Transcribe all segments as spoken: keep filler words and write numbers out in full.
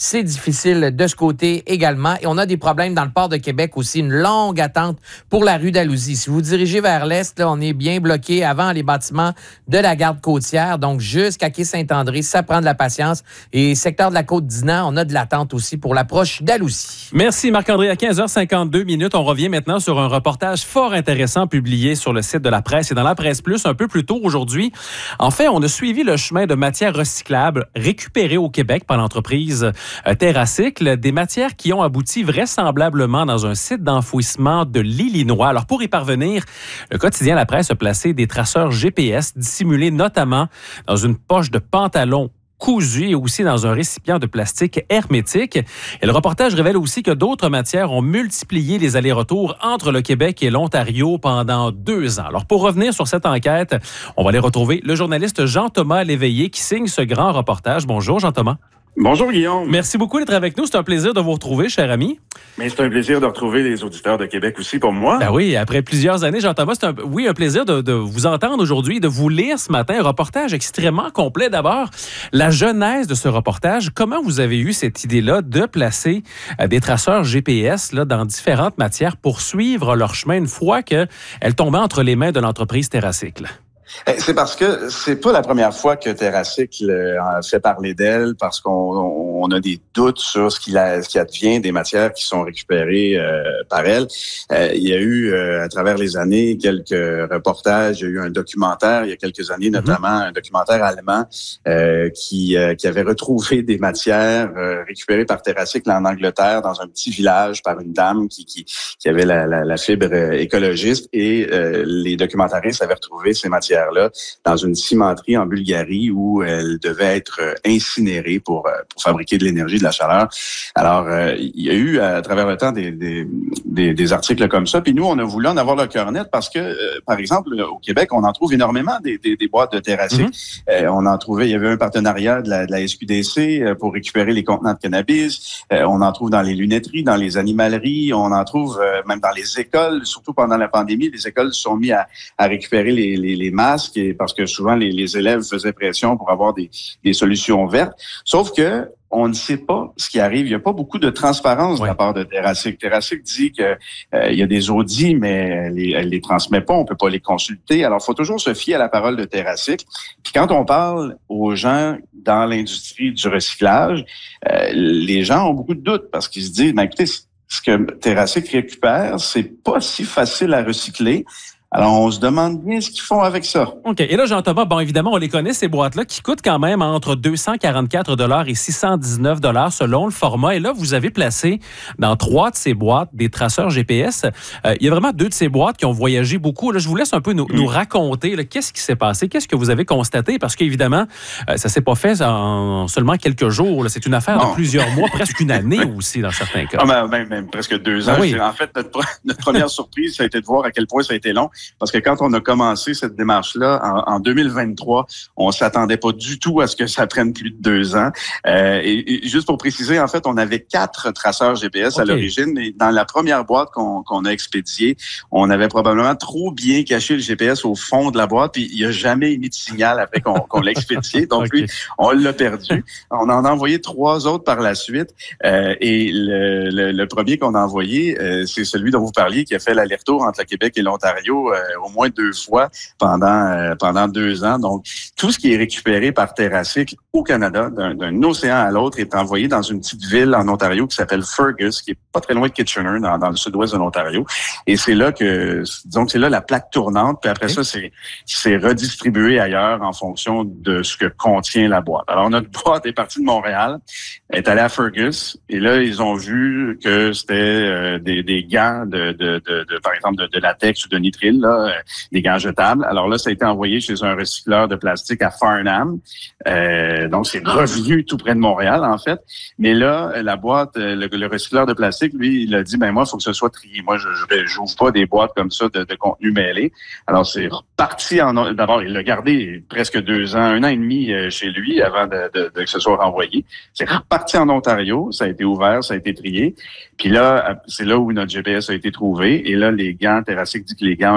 c'est difficile de ce côté également. Et on a des problèmes dans le port de Québec aussi, une longue attente pour la rue d'Alousie. Si vous dirigez vers l'est, là, on est bien bloqué avant les bâtiments de la garde côtière, donc jusqu'à Quai-Saint-André, ça prend de la patience. Et secteur de la Côte-Dinant, on a de l'attente aussi pour l'approche d'Alousie. Merci Marc-André. À quinze heures cinquante-deux minutes, on revient maintenant sur un reportage fort intéressant publié sur le site de la presse et dans la presse plus un peu plus tôt aujourd'hui. En fait, on a suivi le chemin de matières recyclables récupérées au Québec par l'entreprise TerraCycle, des matières qui ont abouti vraisemblablement dans un site d'enfouissement de l'Illinois. Alors pour y parvenir, le quotidien La Presse a placé des traceurs G P S dissimulés notamment dans une poche de pantalon cousu et aussi dans un récipient de plastique hermétique. Et le reportage révèle aussi que d'autres matières ont multiplié les allers-retours entre le Québec et l'Ontario pendant deux ans. Alors, pour revenir sur cette enquête, on va aller retrouver le journaliste Jean-Thomas Léveillé qui signe ce grand reportage. Bonjour, Jean-Thomas. Bonjour, Guillaume. Merci beaucoup d'être avec nous. C'est un plaisir de vous retrouver, cher ami. Mais c'est un plaisir de retrouver les auditeurs de Québec aussi pour moi. Ben oui, après plusieurs années, Jean-Thomas, c'est un, oui, un plaisir de, de vous entendre aujourd'hui, de vous lire ce matin un reportage extrêmement complet. D'abord, la genèse de ce reportage. Comment vous avez eu cette idée-là de placer euh, des traceurs G P S là, dans différentes matières pour suivre leur chemin une fois qu'elles tombaient entre les mains de l'entreprise TerraCycle? C'est parce que c'est pas la première fois que TerraCycle fait parler d'elle, parce qu'on on a des doutes sur ce qu'il a, ce qui advient des matières qui sont récupérées euh, par elle. Euh, il y a eu, euh, à travers les années, quelques reportages. Il y a eu un documentaire il y a quelques années, mm-hmm. notamment un documentaire allemand euh, qui, euh, qui avait retrouvé des matières euh, récupérées par TerraCycle en Angleterre, dans un petit village, par une dame qui, qui, qui avait la, la, la fibre écologiste. Et euh, les documentaristes avaient retrouvé ces matières là dans une cimenterie en Bulgarie où elle devait être incinérée pour, pour fabriquer de l'énergie, de la chaleur. Alors, euh, il y a eu à travers le temps des, des, des, des articles comme ça. Puis nous, on a voulu en avoir le cœur net parce que, euh, par exemple, au Québec, on en trouve énormément des, des, des boîtes de TerraCycle. Mm-hmm. Euh, on en trouvait, il y avait un partenariat de la, de la S Q D C pour récupérer les contenants de cannabis. Euh, on en trouve dans les lunetteries, dans les animaleries. On en trouve euh, même dans les écoles. Surtout pendant la pandémie, les écoles se sont mis à, à récupérer les, les, les masques. Parce que souvent, les, les élèves faisaient pression pour avoir des, des solutions vertes. Sauf que on ne sait pas ce qui arrive. Il n'y a pas beaucoup de transparence ouais. de la part de TerraCycle. TerraCycle dit que euh, il y a des audits, mais elle les, elle les transmet pas. On peut pas les consulter. Alors, il faut toujours se fier à la parole de TerraCycle. Puis quand on parle aux gens dans l'industrie du recyclage, euh, les gens ont beaucoup de doutes parce qu'ils se disent, ben, écoutez, ce que TerraCycle récupère, c'est pas si facile à recycler. Alors, on se demande bien ce qu'ils font avec ça. OK. Et là, Jean-Thomas, bon, évidemment, on les connaît, ces boîtes-là, qui coûtent quand même entre deux cent quarante-quatre dollars et six cent dix-neuf dollars selon le format. Et là, vous avez placé dans trois de ces boîtes des traceurs G P S. Euh, il y a vraiment deux de ces boîtes qui ont voyagé beaucoup. Là, je vous laisse un peu nous, mmh. nous raconter là, qu'est-ce qui s'est passé, qu'est-ce que vous avez constaté, parce qu'évidemment, euh, ça ne s'est pas fait en seulement quelques jours. Là. C'est une affaire non. de plusieurs mois, presque une année aussi, dans certains cas. Ah, ben, même, même presque deux ans. Ah, oui. En fait, notre, notre première surprise, ça a été de voir à quel point ça a été long. Parce que quand on a commencé cette démarche-là en, en deux mille vingt-trois, on s'attendait pas du tout à ce que ça prenne plus de deux ans. Euh, et, et juste pour préciser, en fait, on avait quatre traceurs G P S okay. à l'origine, mais dans la première boîte qu'on, qu'on a expédiée, on avait probablement trop bien caché le G P S au fond de la boîte, puis il n'y a jamais émis de signal après qu'on, qu'on l'a expédié. Donc okay. lui, on l'a perdu. On en a envoyé trois autres par la suite. Euh, et le, le, le premier qu'on a envoyé, euh, c'est celui dont vous parliez, qui a fait l'aller-retour entre le Québec et l'Ontario euh, au moins deux fois pendant euh, pendant deux ans. Donc, tout ce qui est récupéré par TerraCycle au Canada, d'un, d'un océan à l'autre, est envoyé dans une petite ville en Ontario qui s'appelle Fergus, qui est pas très loin de Kitchener, dans, dans le sud-ouest de l'Ontario. Et c'est là que, disons que c'est là la plaque tournante. Puis après okay. ça, c'est c'est redistribué ailleurs en fonction de ce que contient la boîte. Alors, notre boîte est partie de Montréal, est allée à Fergus, et là, ils ont vu que c'était euh, des, des gants de, de, de, de, par exemple, de, de latex ou de nitrile, là, des gants jetables. Alors là, ça a été envoyé chez un recycleur de plastique à Farnham. Euh, donc, c'est revenu tout près de Montréal, en fait. Mais là, la boîte, le, le recycleur de plastique, lui, il a dit, ben moi, il faut que ce soit trié. Moi, je j'ouvre pas des boîtes comme ça de, de contenu mêlé. Alors, c'est reparti en... D'abord, il l'a gardé presque deux ans, un an et demi chez lui avant de, de, de que ce soit renvoyé. C'est reparti en Ontario. Ça a été ouvert, ça a été trié. Puis là, c'est là où notre G P S a été trouvé. Et là, les gants, TerraCycle dit que les gants ont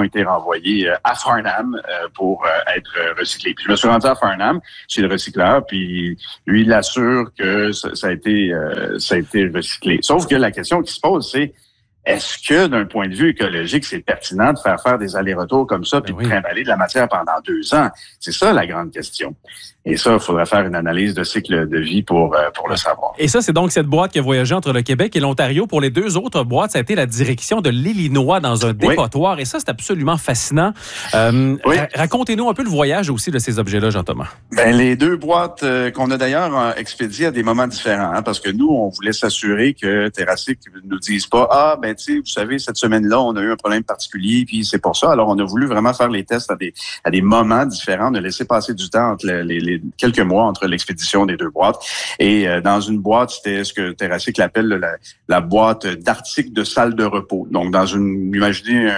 été renvoyés à Farnham euh, pour euh, être recyclés. Puis je me suis rendu à Farnham chez le recycleur, puis lui il assure que ça, ça a été euh, ça a été recyclé. Sauf que la question qui se pose, c'est est-ce que, d'un point de vue écologique, c'est pertinent de faire faire des allers-retours comme ça puis ben oui. de trimballer de la matière pendant deux ans? C'est ça la grande question. Et ça, il faudrait faire une analyse de cycle de vie pour, euh, pour le savoir. Et ça, c'est donc cette boîte qui a voyagé entre le Québec et l'Ontario. Pour les deux autres boîtes, ça a été la direction de l'Illinois dans un dépotoir. Oui. Et ça, c'est absolument fascinant. Euh, oui. ra- racontez-nous un peu le voyage aussi de ces objets-là, Jean-Thomas. Ben, les deux boîtes euh, qu'on a d'ailleurs euh, expédiées à des moments différents, hein, parce que nous, on voulait s'assurer que Terracyc ne nous dise pas « Ah, ben, tu sais, vous savez, cette semaine-là, on a eu un problème particulier, puis c'est pour ça. » Alors, on a voulu vraiment faire les tests à des, à des moments différents. On a laissé passer du temps entre les, les, les quelques mois entre l'expédition des deux boîtes. Et euh, dans une boîte, c'était ce que Terracyc appelle la, la boîte d'articles de salle de repos. Donc, dans une, imaginez un,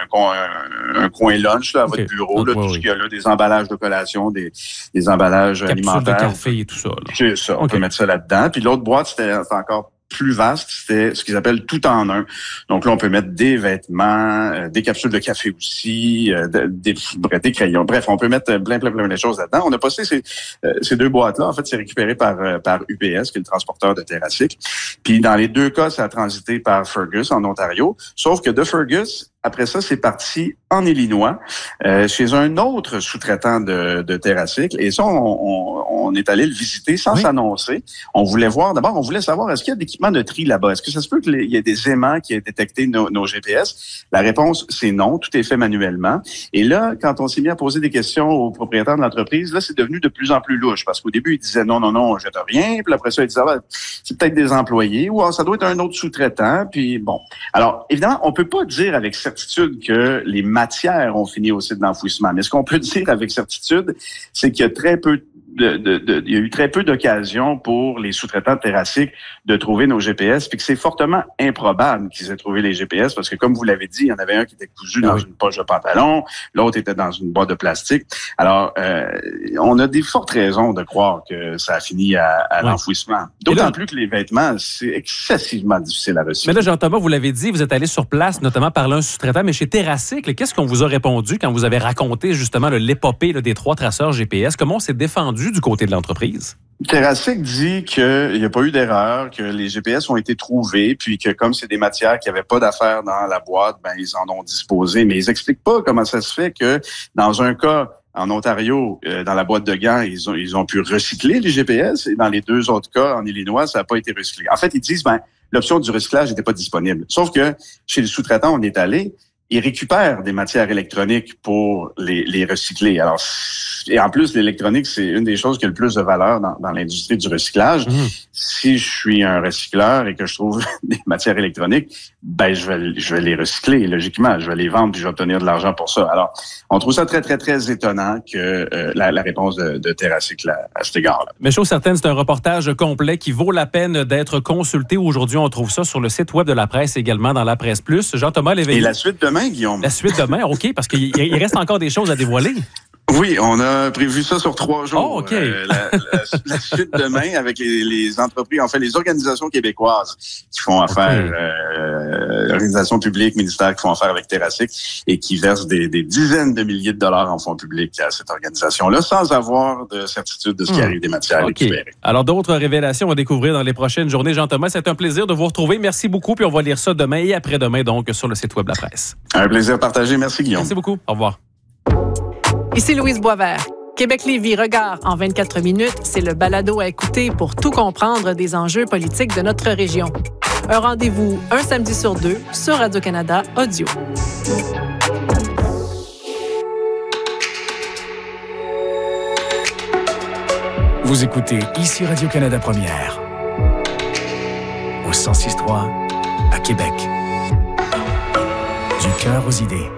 un, un coin lunch là, à okay. votre bureau, là, okay, tout oui. ce qu'il y a là, des emballages de collation, des, des emballages Capsules alimentaires. De café et tout ça. Là. C'est ça, okay. on peut mettre ça là-dedans. Puis l'autre boîte, c'était encore plus vaste, c'était ce qu'ils appellent tout en un. Donc là, on peut mettre des vêtements, euh, des capsules de café aussi, euh, des, des crayons. Bref, on peut mettre plein, plein, plein de choses là-dedans. On a passé ces, euh, ces deux boîtes-là. En fait, c'est récupéré par, euh, par U P S, qui est le transporteur de Terracyc. Puis dans les deux cas, ça a transité par Fergus, en Ontario. Sauf que de Fergus, après ça, c'est parti en Illinois, euh, chez un autre sous-traitant de, de Terracyc. Et ça, on, on, on est allé le visiter sans oui. s'annoncer. On voulait voir, d'abord, on voulait savoir, est-ce qu'il y a d'équipement de tri là-bas? Est-ce que ça se peut qu'il y ait des aimants qui aient détecté nos, nos G P S? La réponse, c'est non. Tout est fait manuellement. Et là, quand on s'est mis à poser des questions aux propriétaires de l'entreprise, là, c'est devenu de plus en plus louche. Parce qu'au début, ils disaient non, non, non, on jette rien. Puis après ça, ils disaient, ah, c'est peut-être des employés ou ah, ça doit être un autre sous-traitant. Puis bon. Alors, évidemment, on peut pas dire avec certitude que les matières ont fini au site d'enfouissement. Mais ce qu'on peut dire avec certitude, c'est qu'il y a très peu de, de, de il y a eu très peu d'occasions pour les sous-traitants de Terracyc de trouver nos G P S, puis que c'est fortement improbable qu'ils aient trouvé les G P S, parce que comme vous l'avez dit, il y en avait un qui était cousu ah dans oui. une poche de pantalon, l'autre était dans une boîte de plastique. Alors, euh, on a des fortes raisons de croire que ça a fini à, à oui. l'enfouissement. D'autant là, plus que les vêtements, c'est excessivement difficile à recycler. Mais là, Jean-Thomas, vous l'avez dit, vous êtes allé sur place, notamment par l'un sous-traitant, mais chez Terracyc, qu'est-ce qu'on vous a répondu quand vous avez raconté justement le, l'épopée là, des trois traceurs G P S? Comment on s'est défendu du côté de l'entreprise? Terracyc dit qu'il n'y a pas eu d'erreur, que les G P S ont été trouvés, puis que comme c'est des matières qui n'avaient pas d'affaires dans la boîte, ben ils en ont disposé. Mais ils expliquent pas comment ça se fait que dans un cas en Ontario, euh, dans la boîte de gants, ils ont, ils ont pu recycler les G P S, et dans les deux autres cas, en Illinois, ça n'a pas été recyclé. En fait, ils disent, ben l'option du recyclage n'était pas disponible. Sauf que chez les sous-traitants, on est allé, ils récupèrent des matières électroniques pour les, les recycler. Alors, et en plus, l'électronique, c'est une des choses qui a le plus de valeur dans, dans l'industrie du recyclage. Mmh. Si je suis un recycleur et que je trouve des matières électroniques, ben je vais, je vais les recycler, logiquement. Je vais les vendre puis je vais obtenir de l'argent pour ça. Alors, on trouve ça très, très, très étonnant que euh, la, la réponse de, de Terracyc là, à cet égard-là. Mais chose certaine, c'est un reportage complet qui vaut la peine d'être consulté. Aujourd'hui, on trouve ça sur le site web de La Presse, également dans La Presse Plus. Jean-Thomas Léveillé. Et la suite demain, Guillaume? La suite demain, OK, parce qu'il il reste encore des choses à dévoiler. Oui, on a prévu ça sur trois jours. Oh, OK. Euh, la, la, la suite demain avec les, les entreprises, en fait, les organisations québécoises qui font affaire, okay. euh, organisations publiques, ministères qui font affaire avec Terracyc et qui versent des, des dizaines de milliers de dollars en fonds publics à cette organisation-là sans avoir de certitude de ce qui mmh. arrive des matières okay. récupérées. Alors, d'autres révélations à découvrir dans les prochaines journées. Jean-Thomas, c'est un plaisir de vous retrouver. Merci beaucoup. Puis on va lire ça demain et après-demain, donc, sur le site web de La Presse. Un plaisir partagé. Merci, Guillaume. Merci beaucoup. Au revoir. Ici Louise Boisvert. Québec-Lévis Regard en vingt-quatre minutes, c'est le balado à écouter pour tout comprendre des enjeux politiques de notre région. Un rendez-vous un samedi sur deux sur Radio-Canada Audio. Vous écoutez ici Radio-Canada Première, au cent six trois à Québec. Du cœur aux idées.